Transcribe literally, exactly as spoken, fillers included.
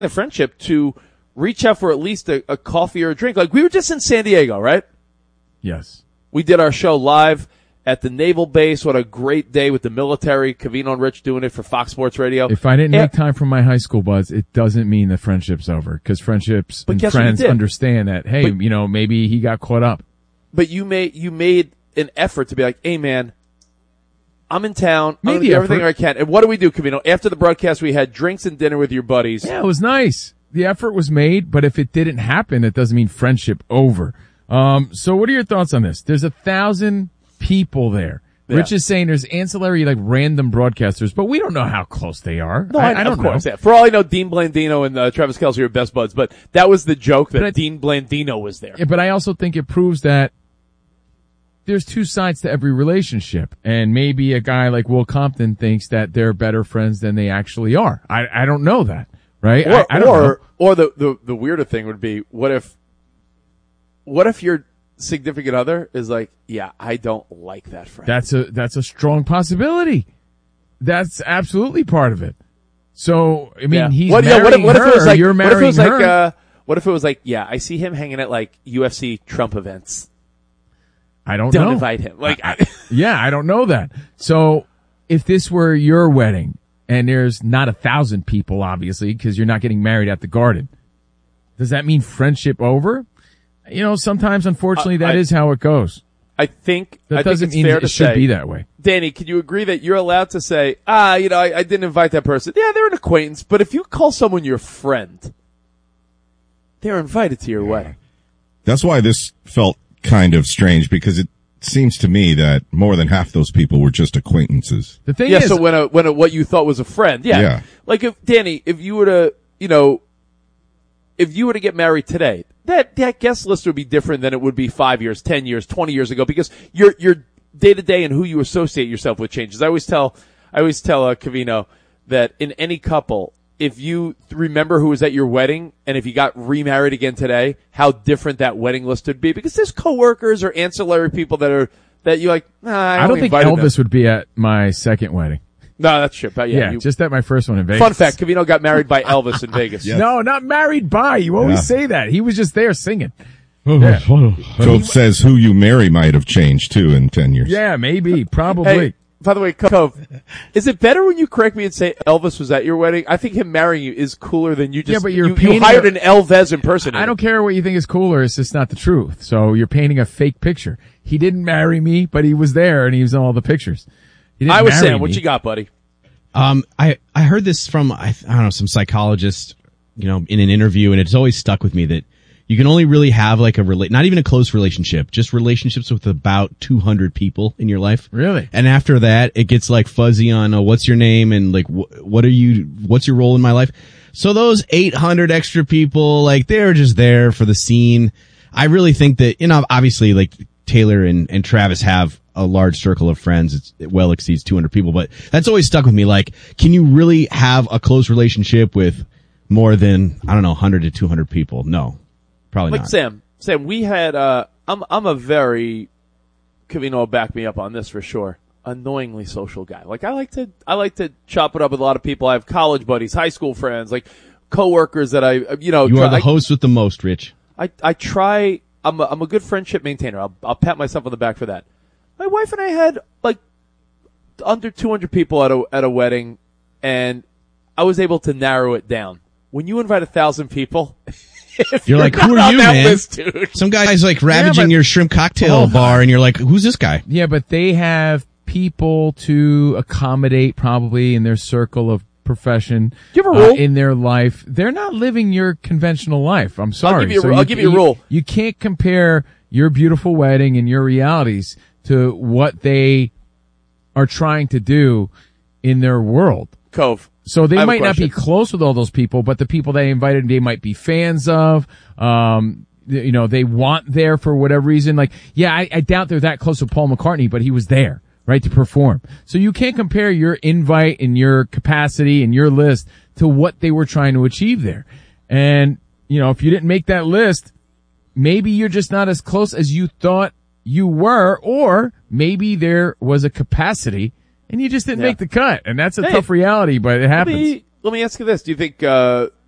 the friendship to reach out for at least a, a coffee or a drink. Like, we were just in San Diego, right? Yes. We did our show live at the Naval Base. What a great day with the military. Covino and Rich doing it for Fox Sports Radio. If I didn't yeah. make time for my high school buds, it doesn't mean the friendship's over, because friendships but and friends understand that, hey, but, you know, maybe he got caught up. But you made, you made an effort to be like, hey, man, I'm in town. Made I'm going to do everything I can. And what do we do, Covino? After the broadcast, we had drinks and dinner with your buddies. Yeah, it was nice. The effort was made, but if it didn't happen, it doesn't mean friendship over. Um, so what are your thoughts on this? There's a thousand people there. Yeah. Rich is saying there's ancillary, like, random broadcasters, but we don't know how close they are. No, I, I don't of know. Course, yeah. For all I know, Dean Blandino and uh, Travis Kelce are best buds, but that was the joke that I, Dean Blandino was there. Yeah, but I also think it proves that there's two sides to every relationship, and maybe a guy like Will Compton thinks that they're better friends than they actually are. I, I don't know that, right? Or, I, I don't or, know. or the, the, the weirder thing would be, what if, what if your significant other is like, yeah, I don't like that friend. That's a, that's a strong possibility. That's absolutely part of it. So, I mean, yeah. he's what, marrying yeah, what if, what her, if it was like, you're marrying what if it was her. like, uh, what if it was like, yeah, I see him hanging at like U F C Trump events. I don't, don't know. invite him. Like, I, I, yeah, I don't know that. So if this were your wedding and there's not a thousand people, obviously, because you're not getting married at the Garden, does that mean friendship over? You know, sometimes, unfortunately, uh, that I, is how it goes. I think that I doesn't think it's mean fair it to should say, be that way. Danny, can you agree that you're allowed to say, ah, you know, I, I didn't invite that person? Yeah, they're an acquaintance, but if you call someone your friend, they're invited to your wedding. That's why this felt kind of strange, because it seems to me that more than half those people were just acquaintances. The thing yeah, is, so when a, when a, what you thought was a friend, yeah. yeah. Like if, Danny, if you were to, you know, if you were to get married today, that, that guest list would be different than it would be five years, ten years, twenty years ago, because your, your day to day and who you associate yourself with changes. I always tell, I always tell, uh, Covino that in any couple, if you remember who was at your wedding and if you got remarried again today, how different that wedding list would be, because there's coworkers or ancillary people that are, that you're like, nah, I, I don't think them. Elvis would be at my second wedding. No, that's true. But yeah, yeah you, just at my first one in Vegas. Fun fact, Covino got married by Elvis in Vegas. Yes. No, not married by. You always Yeah. say that. He was just there singing. Yeah. Cove says who you marry might have changed too in ten years. Yeah, maybe, probably. Hey, by the way, Cove, is it better when you correct me and say Elvis was at your wedding? I think him marrying you is cooler than you just, Yeah, but you're you, you hired a, an Elvis impersonator. I don't care what you think is cooler. It's just not the truth. So you're painting a fake picture. He didn't marry me, but he was there and he was in all the pictures. He didn't I was marry saying, me. what you got, buddy? Um, I, I heard this from, I, I don't know, some psychologist, you know, in an interview, and it's always stuck with me that you can only really have like a relate, not even a close relationship, just relationships with about two hundred people in your life. Really? And after that, it gets like fuzzy on, uh, what's your name and like, wh- what are you, what's your role in my life? So those eight hundred extra people, like, they're just there for the scene. I really think that, you know, obviously, like, Taylor and, and Travis have a large circle of friends. It's, it well exceeds two hundred people, but that's always stuck with me. Like, can you really have a close relationship with more than, I don't know, one hundred to two hundred people? No, probably Like not. Sam, Sam, we had, uh, I'm, I'm a very, Covino will back me up on this for sure, annoyingly social guy. Like, I like to, I like to chop it up with a lot of people. I have college buddies, high school friends, like coworkers that I, you know. You try, are the I, host with the most, Rich. I, I try, I'm a, I'm a good friendship maintainer. I'll, I'll pat myself on the back for that. My wife and I had like under two hundred people at a, at a wedding, and I was able to narrow it down. When you invite a thousand people, if You're, you're like, who not are on you, that man? list, dude. Some guy's like ravaging but- your shrimp cocktail Oh, bar, and you're like, who's this guy? Yeah, but they have people to accommodate probably in their circle of profession. Do you have a uh, rule? in their life. They're not living your conventional life. I'm sorry. give you a So ru- I'll give you a rule. You can't compare your beautiful wedding and your realities to what they are trying to do in their world. Cove. So I they have a might not be question. close with all those people, but the people they invited, they might be fans of. Um, th- you know, they want there for whatever reason. Like, yeah, I, I doubt they're that close to Paul McCartney, but he was there, right, to perform. So you can't compare your invite and your capacity and your list to what they were trying to achieve there. And, you know, if you didn't make that list, maybe you're just not as close as you thought you were, or maybe there was a capacity and you just didn't Yeah. make the cut. And that's a Hey, tough reality, but it Let happens. me, let me ask you this. Do you think, uh,